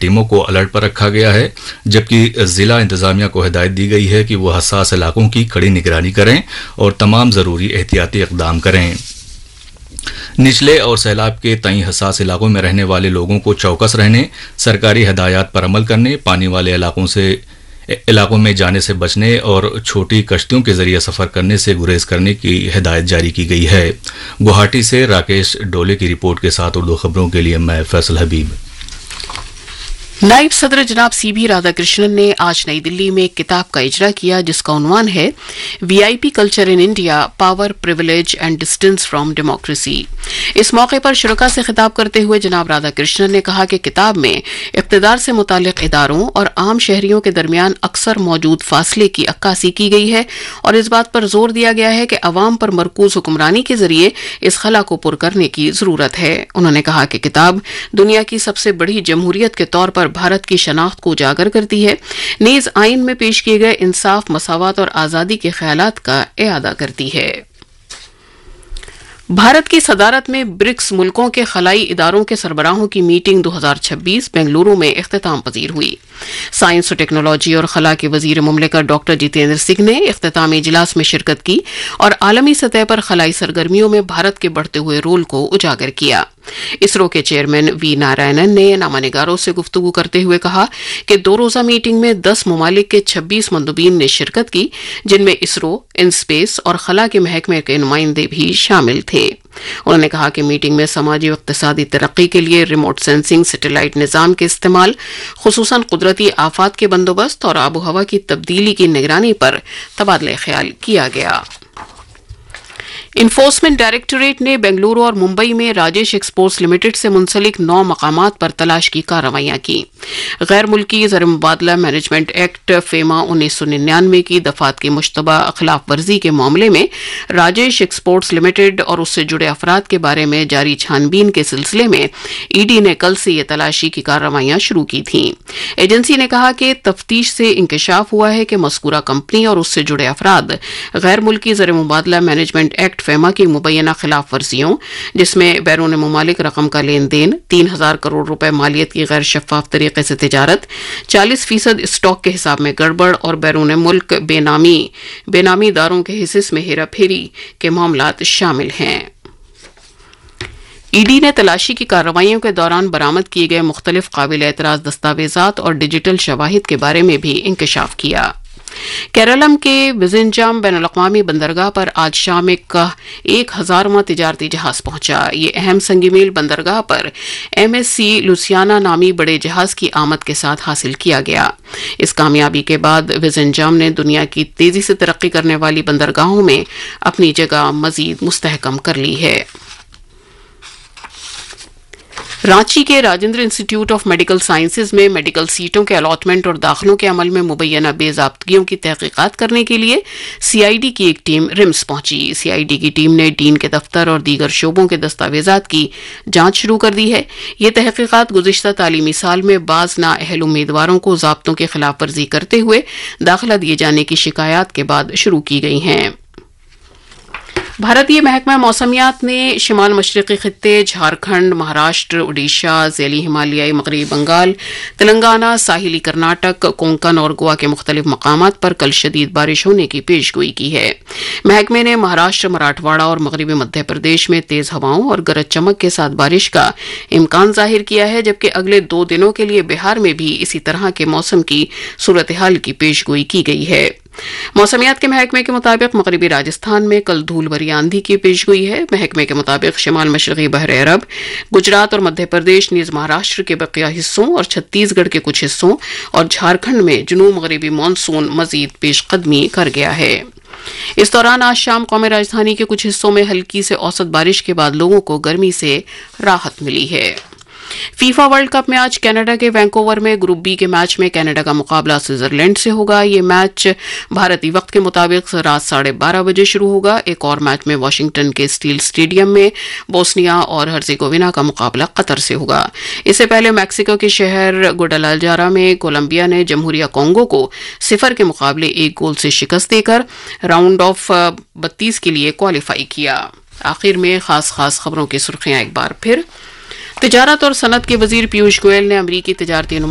ٹیموں کو الرٹ پر رکھا گیا ہے، جبکہ ضلع انتظامیہ کو ہدایت دی گئی ہے کہ وہ حساس علاقوں کی کڑی نگرانی کریں اور تمام ضروری احتیاطی اقدام کریں۔ نچلے اور سیلاب کے تئیں حساس علاقوں میں رہنے والے لوگوں کو چوکس رہنے، سرکاری ہدایات پر عمل کرنے، پانی والے علاقوں میں جانے سے بچنے اور چھوٹی کشتیوں کے ذریعے سفر کرنے سے گریز کرنے کی ہدایت جاری کی گئی ہے۔ گوہاٹی سے راکیش ڈولے کی رپورٹ کے ساتھ اردو خبروں کے لیے میں فیصل حبیب۔ نائب صدر جناب سی بی رادھا کرشنن نے آج نئی دلی میں ایک کتاب کا اجرا کیا جس کا عنوان ہے وی آئی P culture in India, power, privilege and distance from democracy. اس موقع پر شرکاء سے خطاب کرتے ہوئے جناب رادھا کرشنن نے کہا کہ کتاب میں اقتدار سے متعلق اداروں اور عام شہریوں کے درمیان اکثر موجود فاصلے کی عکاسی کی گئی ہے اور اس بات پر زور دیا گیا ہے کہ عوام پر مرکوز حکمرانی کے ذریعے اس خلا کو پر کرنے کی ضرورت ہے۔ انہوں نے کہا کہ کتاب دنیا کی سب سے بڑی جمہوریت کے طور پر بھارت کی شناخت کو اجاگر کرتی ہے، نیز آئین میں پیش کیے گئے انصاف، مساوات اور آزادی کے خیالات کا اعادہ کرتی ہے۔ بھارت کی صدارت میں برکس ملکوں کے خلائی اداروں کے سربراہوں کی میٹنگ 2026 بنگلورو میں اختتام پذیر ہوئی۔ سائنس و ٹیکنالوجی اور خلا کے وزیر مملکت ڈاکٹر جتیندر سنگھ نے اختتامی اجلاس میں شرکت کی اور عالمی سطح پر خلائی سرگرمیوں میں بھارت کے بڑھتے ہوئے رول کو اجاگر کیا۔ اسرو کے چیئرمین وی نارائنن نے نامہ نگاروں سے گفتگو کرتے ہوئے کہا کہ 2 روزہ میٹنگ میں 10 ممالک کے 26 مندوبین نے شرکت کی، جن میں اسرو، انسپیس اور خلا کے محکمے کے نمائندے بھی شامل تھے۔ انہوں نے کہا کہ میٹنگ میں سماجی و اقتصادی ترقی کے لیے ریموٹ سینسنگ سیٹلائٹ نظام کے استعمال، خصوصاً قدرتی آفات کے بندوبست اور آب و ہوا کی تبدیلی کی نگرانی پر تبادلہ خیال کیا گیا۔ انفورسمنٹ ڈائریکٹوریٹ نے بنگلورو اور ممبئی میں راجیش ایکسپورٹس لمیٹڈ سے منسلک 9 مقامات پر تلاش کی کارروائیاں کی۔ غیر ملکی زر مبادلہ مینجمنٹ ایکٹ فیما 1999 کی دفعات کی مشتبہ خلاف ورزی کے معاملے میں راجیش ایکسپورٹس لمیٹڈ اور اس سے جڑے افراد کے بارے میں جاری چھان بین کے سلسلے میں ای ڈی نے کل سے یہ تلاشی کی کارروائیاں شروع کی تھیں۔ ایجنسی نے کہا کہ تفتیش سے انکشاف ہوا ہے کہ مذکورہ کمپنی اور اس سے جڑے افراد غیر ملکی زر مبادلہ مینجمنٹ ایکٹ فیما کی مبینہ خلاف ورزیوں، جس میں بیرون ممالک رقم کا لین دین، 3000 کروڑ روپے مالیت کی غیر شفاف طریقے سے تجارت، 40% اسٹاک کے حساب میں گڑبڑ اور بیرون ملک بے نامی داروں کے حصص میں ہیرا پھیری کے معاملات شامل ہیں۔ ای ڈی نے تلاشی کی کارروائیوں کے دوران برآمد کیے گئے مختلف قابل اعتراض دستاویزات اور ڈیجیٹل شواہد کے بارے میں بھی انکشاف کیا۔ کیرالم کے وزنجام بین الاقوامی بندرگاہ پر آج شام ایک 1000واں تجارتی جہاز پہنچا۔ یہ اہم سنگ میل بندرگاہ پر ایم ایس سی لوسیانا نامی بڑے جہاز کی آمد کے ساتھ حاصل کیا گیا۔ اس کامیابی کے بعد وزنجام نے دنیا کی تیزی سے ترقی کرنے والی بندرگاہوں میں اپنی جگہ مزید مستحکم کر لی ہے۔ رانچی کے Rajendra institute of medical sciences میں میڈیکل سیٹوں کے الاٹمنٹ اور داخلوں کے عمل میں مبینہ بے ضابطگیوں کی تحقیقات کرنے کے لیے سی آئی ڈی کی ایک ٹیم رمس پہنچی۔ سی آئی ڈی کی ٹیم نے ڈین کے دفتر اور دیگر شعبوں کے دستاویزات کی جانچ شروع کر دی ہے۔ یہ تحقیقات گزشتہ تعلیمی سال میں بعض نااہل امیدواروں کو ضابطوں کی خلاف ورزی کرتے ہوئے داخلہ دیے جانے کی شکایات کے بعد شروع کی گئی ہیں۔ بھارتی محکمہ موسمیات نے شمال مشرقی خطے، جھارکھنڈ، مہاراشٹر، اڈیشہ، ذیلی ہمالیائی مغربی بنگال، تلنگانہ، ساحلی کرناٹک، کونکن اور گوا کے مختلف مقامات پر کل شدید بارش ہونے کی پیشگوئی کی ہے۔ محکمے نے مہاراشٹر، مراٹھواڑہ اور مغربی مدھیہ پردیش میں تیز ہواؤں اور گرج چمک کے ساتھ بارش کا امکان ظاہر کیا ہے، جبکہ اگلے 2 دنوں کے لیے بہار میں بھی اسی طرح کے موسم کی صورتحال کی پیشگوئی کی گئی ہے۔ موسمیات کے محکمے کے مطابق مغربی راجستھان میں کل دھول بھری آندھی کی پیشگوئی ہے۔ محکمے کے مطابق شمال مشرقی بحر عرب، گجرات اور مدھیہ پردیش نیز مہاراشٹر کے بقیہ حصوں اور چھتیس گڑھ کے کچھ حصوں اور جھارکھنڈ میں جنوب مغربی مانسون مزید پیش قدمی کر گیا ہے۔ اس دوران آج شام قومی راجدھانی کے کچھ حصوں میں ہلکی سے اوسط بارش کے بعد لوگوں کو گرمی سے راحت ملی ہے۔ فیفا ورلڈ کپ میں آج کینیڈا کے وینکوور میں گروپ بی کے میچ میں کینیڈا کا مقابلہ سوئٹزرلینڈ سے ہوگا۔ یہ میچ بھارتی وقت کے مطابق رات 12:30 بجے شروع ہوگا۔ ایک اور میچ میں واشنگٹن کے اسٹیل اسٹیڈیم میں بوسنیا اور ہرزیگووینا کا مقابلہ قطر سے ہوگا۔ اس سے پہلے میکسیکو کے شہر گوڈالاجارا میں کولمبیا نے جمہوریہ کانگو کو 0 کے مقابلے 1 گول سے شکست دے کر راؤنڈ آف 32 کے لیے کوالیفائی کیا۔ آخر میں خاص خبروں کی سرخیاں ایک بار پھر۔ تجارت اور صنعت کے وزیر پیوش گوئل نے امریکی تجارتی